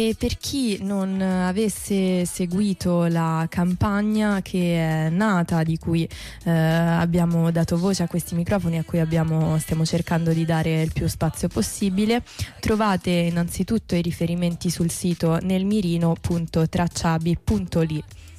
E per chi non avesse seguito la campagna che è nata, di cui abbiamo dato voce a questi microfoni, a cui stiamo cercando di dare il più spazio possibile, trovate innanzitutto i riferimenti sul sito nelmirino.tracciabi.li.